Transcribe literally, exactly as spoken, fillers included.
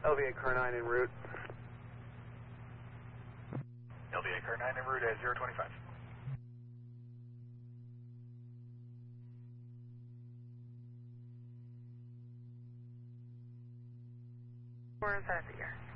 L V A Car nine en route. L V A Car nine en route at zero twenty-five. Where is that here?